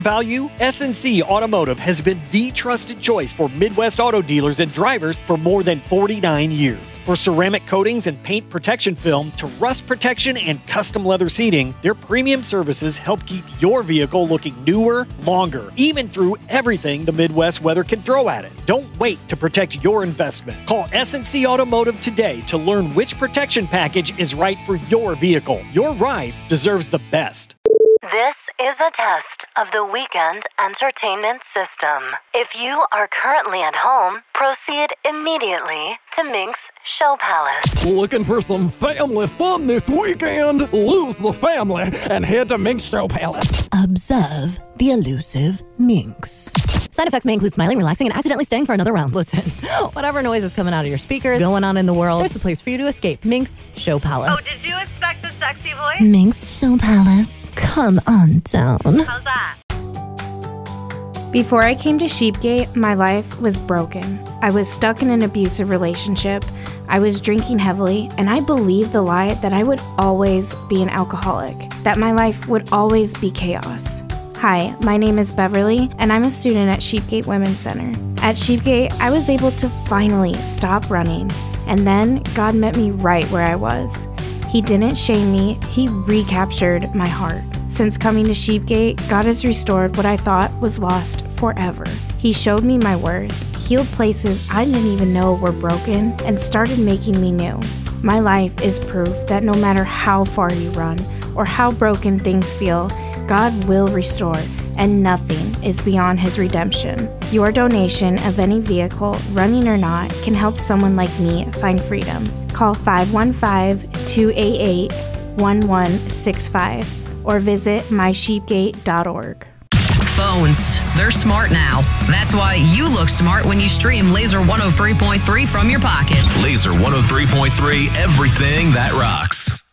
Value? SNC Automotive has been the trusted choice for Midwest auto dealers and drivers for more than 49 years. For ceramic coatings and paint protection film to rust protection and custom leather seating, their premium services help keep your vehicle looking newer, longer, even through everything the Midwest weather can throw at it. Don't wait to protect your investment. Call SNC Automotive today to learn which protection package is right for your vehicle. Your ride deserves the best. This is a test of the weekend entertainment system. If you are currently at home, proceed immediately to Minx Show Palace. Looking for some family fun this weekend? Lose the family and head to Minx Show Palace. Observe the elusive Minx. Side effects may include smiling, relaxing, and accidentally staying for another round. Listen, whatever noise is coming out of your speakers, going on in the world, there's a place for you to escape. Minx Show Palace. Oh, did you expect a sexy voice? Minx Show Palace. Come on down. How's that? Before I came to Sheepgate, my life was broken. I was stuck in an abusive relationship. I was drinking heavily, and I believed the lie that I would always be an alcoholic, that my life would always be chaos. Hi, my name is Beverly, and I'm a student at Sheepgate Women's Center. At Sheepgate, I was able to finally stop running, and then God met me right where I was. He didn't shame me, He recaptured my heart. Since coming to Sheepgate, God has restored what I thought was lost forever. He showed me my worth, healed places I didn't even know were broken, and started making me new. My life is proof that no matter how far you run or how broken things feel, God will restore, and nothing is beyond His redemption. Your donation of any vehicle, running or not, can help someone like me find freedom. Call 515-288-1165 or visit mysheepgate.org. Phones, they're smart now. That's why you look smart when you stream Laser 103.3 from your pocket. Laser 103.3, everything that rocks.